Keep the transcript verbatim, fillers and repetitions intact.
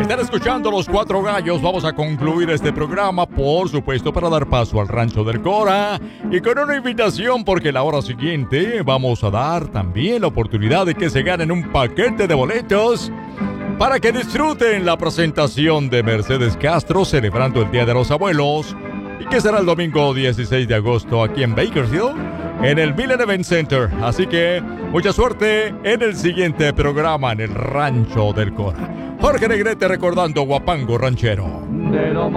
Están escuchando Los Cuatro Gallos. Vamos a concluir este programa, por supuesto, para dar paso al Rancho del Cora. Y con una invitación, porque la hora siguiente vamos a dar también la oportunidad de que se ganen un paquete de boletos para que disfruten la presentación de Mercedes Castro celebrando el Día de los Abuelos, y que será el domingo dieciséis de agosto aquí en Bakersfield, en el Millen Event Center. Así que mucha suerte en el siguiente programa en el Rancho del Cora. Jorge Negrete recordando Guapango Ranchero.